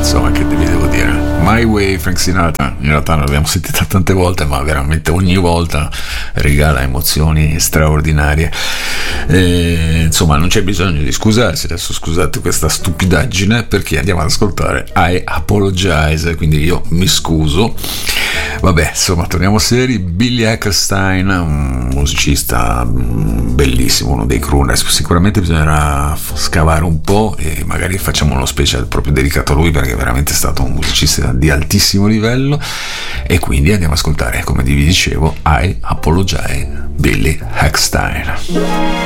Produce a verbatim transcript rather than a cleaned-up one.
insomma, che vi devo dire. My Way, Frank Sinatra, in realtà non l'abbiamo sentita tante volte, ma veramente ogni volta regala emozioni straordinarie. E, insomma, non c'è bisogno di scusarsi, adesso scusate questa stupidaggine, perché andiamo ad ascoltare I Apologize, quindi io mi scuso. Vabbè, insomma, torniamo seri. Billy Eckstein, un musicista bellissimo, uno dei crooner. Sicuramente bisognerà scavare un po' e magari facciamo uno special proprio dedicato a lui, perché è veramente stato un musicista di altissimo livello. E quindi andiamo ad ascoltare, come vi dicevo, I Apologize, Billy Eckstein.